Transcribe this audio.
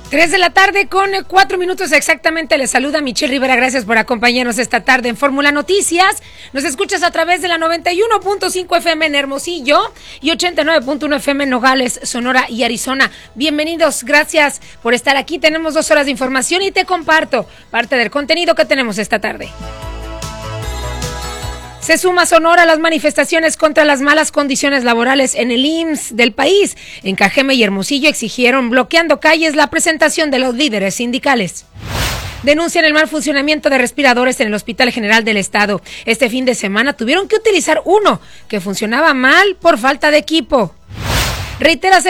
3 de la tarde con 4 minutos exactamente. Les saluda Michelle Rivera. Gracias por acompañarnos esta tarde en Fórmula Noticias. Nos escuchas a través de la 91.5 FM en Hermosillo y 89.1 FM en Nogales, Sonora y Arizona. Bienvenidos, gracias por estar aquí. Tenemos 2 horas de información y te comparto parte del contenido que tenemos esta tarde. Se suma Sonora a las manifestaciones contra las malas condiciones laborales en el IMSS del país. En Cajeme y Hermosillo exigieron, bloqueando calles, la presentación de los líderes sindicales. Denuncian el mal funcionamiento de respiradores en el Hospital General del Estado. Este fin de semana tuvieron que utilizar uno que funcionaba mal por falta de equipo. Reitera